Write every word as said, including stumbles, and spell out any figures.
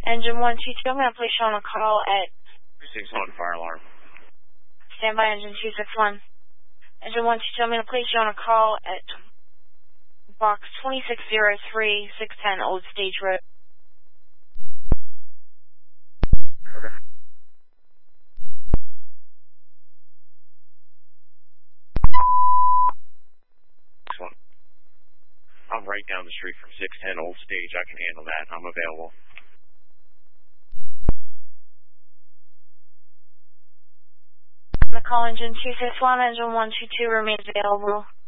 Engine one two two, I'm going to place you on a call at six one fire alarm. Standby engine two six one. Engine one two two, I'm going to place you on a call at box twenty-six oh three, six ten Old Stage Road. Okay. Excellent. I'm right down the street from six ten Old Stage. I can handle that. I'm available. The call engine two six one, engine one two two remains available.